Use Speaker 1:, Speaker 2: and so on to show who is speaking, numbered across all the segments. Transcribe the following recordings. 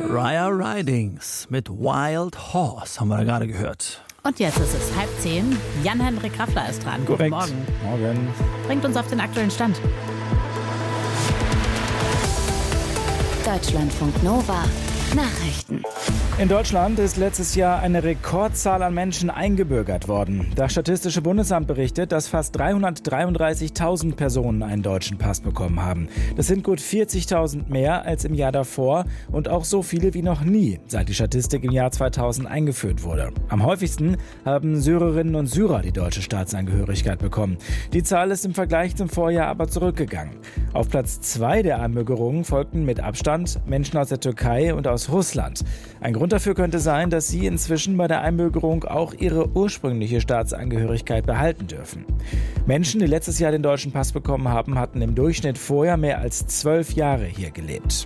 Speaker 1: Raya Ridings mit Wild Horse haben wir da gerade gehört.
Speaker 2: Und jetzt ist es 9:30. Jan-Henrik Raffler ist dran.
Speaker 3: Korrekt.
Speaker 2: Guten Morgen.
Speaker 3: Morgen.
Speaker 2: Bringt uns auf den aktuellen Stand.
Speaker 4: Deutschlandfunk Nova. Nachrichten.
Speaker 3: In Deutschland ist letztes Jahr eine Rekordzahl an Menschen eingebürgert worden. Das Statistische Bundesamt berichtet, dass fast 333.000 Personen einen deutschen Pass bekommen haben. Das sind gut 40.000 mehr als im Jahr davor und auch so viele wie noch nie, seit die Statistik im Jahr 2000 eingeführt wurde. Am häufigsten haben Syrerinnen und Syrer die deutsche Staatsangehörigkeit bekommen. Die Zahl ist im Vergleich zum Vorjahr aber zurückgegangen. Auf Platz 2 der Einbürgerungen folgten mit Abstand Menschen aus der Türkei und aus Russland. Ein Grund dafür könnte sein, dass sie inzwischen bei der Einbürgerung auch ihre ursprüngliche Staatsangehörigkeit behalten dürfen. Menschen, die letztes Jahr den deutschen Pass bekommen haben, hatten im Durchschnitt vorher mehr als 12 Jahre hier gelebt.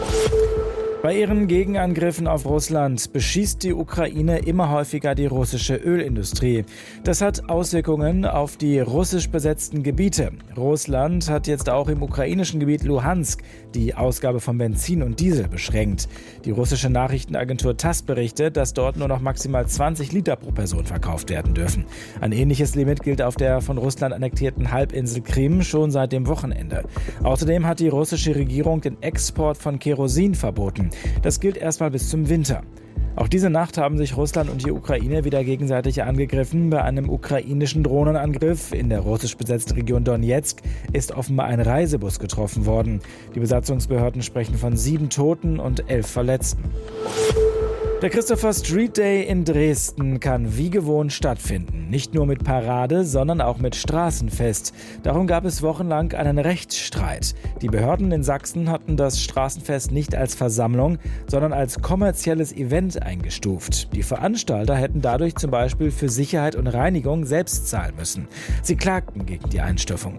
Speaker 3: Bei ihren Gegenangriffen auf Russland beschießt die Ukraine immer häufiger die russische Ölindustrie. Das hat Auswirkungen auf die russisch besetzten Gebiete. Russland hat jetzt auch im ukrainischen Gebiet Luhansk die Ausgabe von Benzin und Diesel beschränkt. Die russische Nachrichtenagentur TASS berichtet, dass dort nur noch maximal 20 Liter pro Person verkauft werden dürfen. Ein ähnliches Limit gilt auf der von Russland annektierten Halbinsel Krim schon seit dem Wochenende. Außerdem hat die russische Regierung den Export von Kerosin verboten. Das gilt erstmal bis zum Winter. Auch diese Nacht haben sich Russland und die Ukraine wieder gegenseitig angegriffen. Bei einem ukrainischen Drohnenangriff in der russisch besetzten Region Donetsk ist offenbar ein Reisebus getroffen worden. Die Besatzungsbehörden sprechen von 7 Toten und 11 Verletzten. Der Christopher Street Day in Dresden kann wie gewohnt stattfinden. Nicht nur mit Parade, sondern auch mit Straßenfest. Darum gab es wochenlang einen Rechtsstreit. Die Behörden in Sachsen hatten das Straßenfest nicht als Versammlung, sondern als kommerzielles Event eingestuft. Die Veranstalter hätten dadurch zum Beispiel für Sicherheit und Reinigung selbst zahlen müssen. Sie klagten gegen die Einstufung.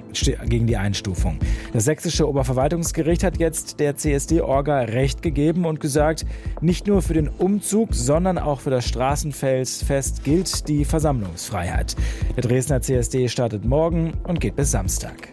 Speaker 3: Das sächsische Oberverwaltungsgericht hat jetzt der CSD-Orga Recht gegeben und gesagt, nicht nur für den Umzug, sondern auch für das Straßenfest gilt die Versammlungsfreiheit. Der Dresdner CSD startet morgen und geht bis Samstag.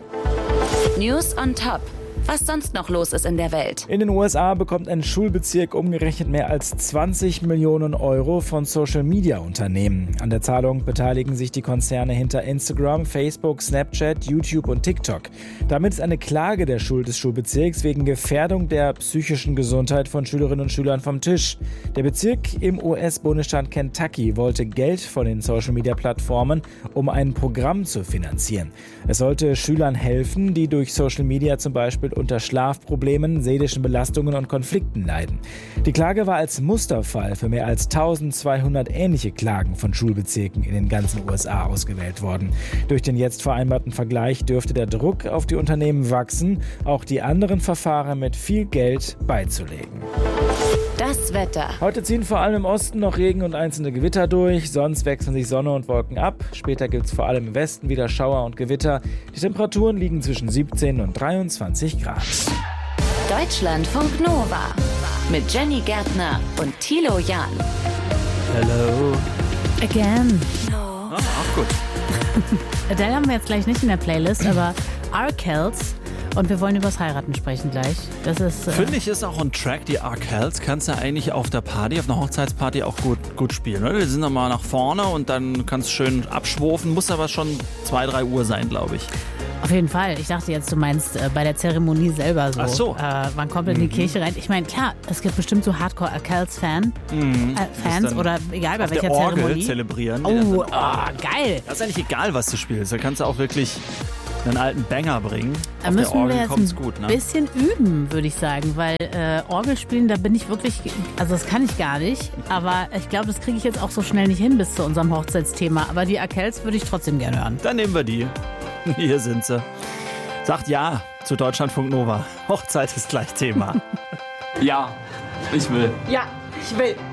Speaker 4: News on Top. Was sonst noch los ist in der Welt.
Speaker 3: In den USA bekommt ein Schulbezirk umgerechnet mehr als 20 Millionen Euro von Social-Media-Unternehmen. An der Zahlung beteiligen sich die Konzerne hinter Instagram, Facebook, Snapchat, YouTube und TikTok. Damit ist eine Klage des Schulbezirks wegen Gefährdung der psychischen Gesundheit von Schülerinnen und Schülern vom Tisch. Der Bezirk im US-Bundesstaat Kentucky wollte Geld von den Social-Media-Plattformen, um ein Programm zu finanzieren. Es sollte Schülern helfen, die durch Social Media zum Beispiel unter Schlafproblemen, seelischen Belastungen und Konflikten leiden. Die Klage war als Musterfall für mehr als 1200 ähnliche Klagen von Schulbezirken in den ganzen USA ausgewählt worden. Durch den jetzt vereinbarten Vergleich dürfte der Druck auf die Unternehmen wachsen, auch die anderen Verfahren mit viel Geld beizulegen.
Speaker 4: Das Wetter.
Speaker 3: Heute ziehen vor allem im Osten noch Regen und einzelne Gewitter durch, sonst wechseln sich Sonne und Wolken ab. Später gibt es vor allem im Westen wieder Schauer und Gewitter. Die Temperaturen liegen zwischen 17 und 23 Grad.
Speaker 4: Deutschlandfunk Nova. Mit Jenny Gärtner und Thilo Jahn.
Speaker 1: Hello.
Speaker 2: Again.
Speaker 1: Auch gut.
Speaker 2: Adele haben wir jetzt gleich nicht in der Playlist, aber Arkells. Und wir wollen über das Heiraten sprechen gleich. Das ist.
Speaker 1: Finde ich, ist auch ein Track, die Arkells kannst du eigentlich auf der Party, auf einer Hochzeitsparty auch gut spielen. Oder? Die sind dann mal nach vorne und dann kannst du schön abschwurfen. Muss aber schon 2-3 Uhr sein, glaube ich.
Speaker 2: Auf jeden Fall. Ich dachte jetzt, du meinst bei der Zeremonie selber so.
Speaker 1: Ach so.
Speaker 2: Man kommt in die Kirche rein. Ich meine, klar, es gibt bestimmt so Hardcore-Arkells-Fans oder egal bei welcher
Speaker 1: der Orgel
Speaker 2: Zeremonie.
Speaker 1: Zelebrieren.
Speaker 2: Oh, geil.
Speaker 1: Das ist eigentlich egal, was du spielst. Da kannst du auch wirklich einen alten Banger bringen.
Speaker 2: Da
Speaker 1: Auf der
Speaker 2: müssen wir
Speaker 1: Orgel
Speaker 2: jetzt
Speaker 1: kommt's
Speaker 2: ein
Speaker 1: gut, ne?
Speaker 2: bisschen üben, würde ich sagen, weil Orgelspielen, da bin ich wirklich, also das kann ich gar nicht, aber ich glaube, das kriege ich jetzt auch so schnell nicht hin bis zu unserem Hochzeitsthema, aber die Arkells würde ich trotzdem gerne hören.
Speaker 1: Dann nehmen wir die. Hier sind sie. Sagt ja zu Deutschlandfunk Nova. Hochzeit ist gleich Thema.
Speaker 5: Ja, ich will.
Speaker 6: Ja, ich will.